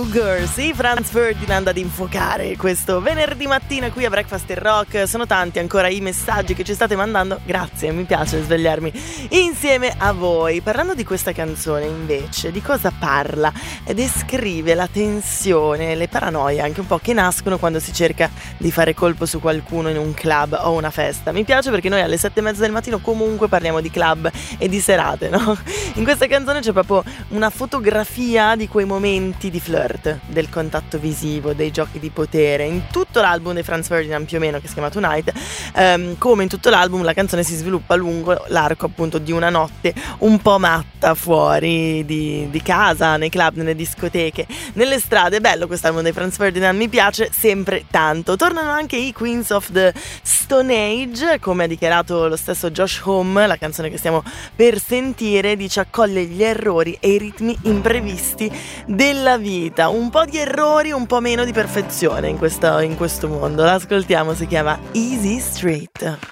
Girls, i Franz Ferdinand ad infuocare questo venerdì mattina qui a Breakfast in Rock. Sono tanti ancora i messaggi che ci state mandando, grazie, mi piace svegliarmi insieme a voi. Parlando di questa canzone invece, di cosa parla? Descrive la tensione, le paranoie anche un po' che nascono quando si cerca di fare colpo su qualcuno in un club o una festa. Mi piace perché noi alle 7:30 del mattino comunque parliamo di club e di serate, no? In questa canzone c'è proprio una fotografia di quei momenti di flirt, del contatto visivo, dei giochi di potere. In tutto l'album dei Franz Ferdinand più o meno, che si chiama Tonight, come in tutto l'album la canzone si sviluppa lungo l'arco appunto di una notte un po' matta fuori di casa, nei club, nelle discoteche, nelle strade. Bello quest'album dei Franz Ferdinand, mi piace sempre tanto. Tornano anche i Queens of the Stone Age, come ha dichiarato lo stesso Josh Homme. La canzone che stiamo per sentire dice accoglie gli errori e i ritmi imprevisti della vita, un po' di errori, un po' meno di perfezione in questo mondo. L'ascoltiamo, si chiama Easy Street.